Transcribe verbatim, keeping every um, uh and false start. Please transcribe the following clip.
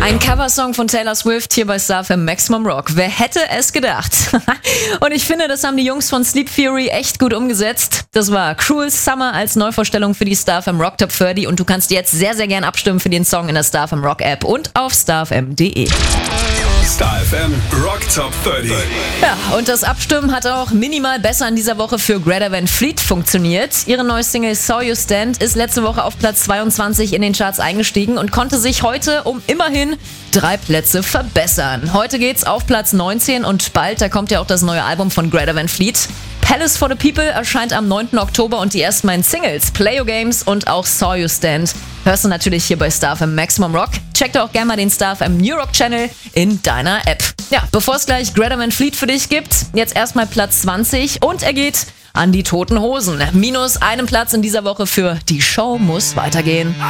Ein Coversong von Taylor Swift hier bei Star F M Maximum Rock. Wer hätte es gedacht? Und ich finde, das haben die Jungs von Sleep Fury echt gut umgesetzt. Das war Cruel Summer als Neuvorstellung für die Star F M Rock Top dreißig und du kannst jetzt sehr, sehr gern abstimmen für den Song in der Star F M Rock App und auf star f m punkt d e. Star F M Rock Top dreißig. Ja, und das Abstimmen hat auch minimal besser in dieser Woche für Greta Van Fleet funktioniert. Ihre neue Single Saw You Stand ist letzte Woche auf Platz zweiundzwanzig in den Charts eingestiegen und konnte sich heute um immerhin drei Plätze verbessern. Heute geht's auf Platz neunzehn und bald, da kommt ja auch das neue Album von Greta Van Fleet. Palace for the People erscheint am neunten Oktober und die ersten beiden Singles, Play Your Games und auch Saw You Stand, hörst du natürlich hier bei Star F M Maximum Rock. Check doch auch gerne mal den Star F M New Rock Channel in deiner App. Ja, bevor es gleich Greta Van Fleet für dich gibt, jetzt erstmal Platz zwanzig und er geht an die Toten Hosen. Minus einen Platz in dieser Woche für Die Show muss weitergehen.